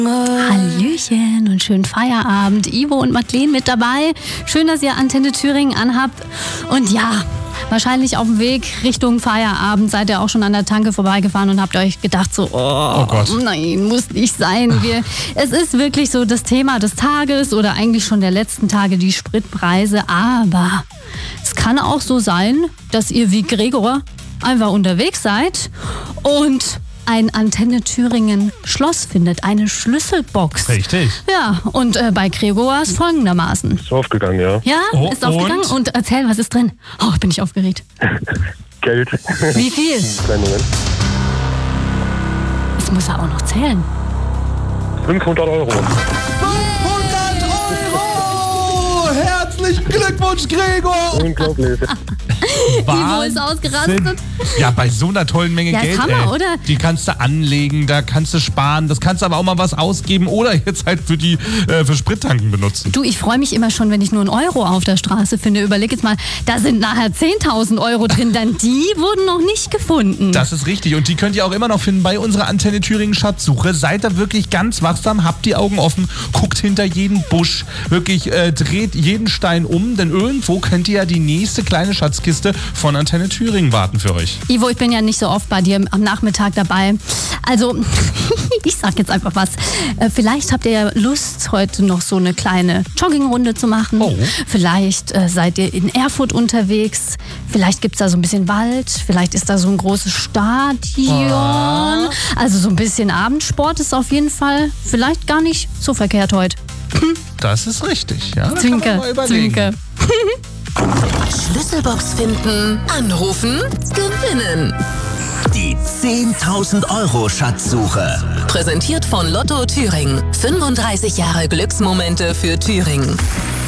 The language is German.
Hallöchen und schönen Feierabend. Ivo und Madeleine mit dabei. Schön, dass ihr Antenne Thüringen anhabt. Und ja, wahrscheinlich auf dem Weg Richtung Feierabend seid ihr auch schon an der Tanke vorbeigefahren und habt euch gedacht so, oh Gott, nein, muss nicht sein. Es ist wirklich so das Thema des Tages oder eigentlich schon der letzten Tage, die Spritpreise. Aber es kann auch so sein, dass ihr wie Gregor einfach unterwegs seid und ein Antenne Thüringen Schloss findet, eine Schlüsselbox. Richtig. Ja, und bei Gregor war es folgendermaßen. Ist aufgegangen, ja. Ja, ist aufgegangen und erzähl, was ist drin? Oh, bin ich aufgeregt. Geld. Wie viel? Kleinen Moment. Das muss er auch noch zählen. 500 Euro. 500 Euro! Herzlichen Glückwunsch, Gregor! Unglaublich. Ivo ist ausgerastet. Ja, bei so einer tollen Menge Ja, Geld, ist Hammer, oder? Die kannst du anlegen, da kannst du sparen, das kannst du aber auch mal was ausgeben oder jetzt halt für Sprittanken benutzen. Du, ich freue mich immer schon, wenn ich nur einen Euro auf der Straße finde. Überleg jetzt mal, da sind nachher 10.000 Euro drin, denn die wurden noch nicht gefunden. Das ist richtig und die könnt ihr auch immer noch finden bei unserer Antenne Thüringen Schatzsuche. Seid da wirklich ganz wachsam, habt die Augen offen, guckt hinter jeden Busch, wirklich dreht jeden Stein um, denn irgendwo könnt ihr ja die nächste kleine Schatzkiste von Antenne Thüringen warten für euch. Ivo, ich bin ja nicht so oft bei dir am Nachmittag dabei. Also, ich sag jetzt einfach was. Vielleicht habt ihr ja Lust, heute noch so eine kleine Joggingrunde zu machen. Oh. Vielleicht seid ihr in Erfurt unterwegs. Vielleicht gibt's da so ein bisschen Wald. Vielleicht ist da so ein großes Stadion. Also so ein bisschen Abendsport ist auf jeden Fall vielleicht gar nicht so verkehrt heute. Das ist richtig, ja. Da Zwinker, kann man mal überlegen. Zwinker. Schlüsselbox finden, anrufen, gewinnen. Die 10.000 Euro Schatzsuche. Präsentiert von Lotto Thüringen. 35 Jahre Glücksmomente für Thüringen.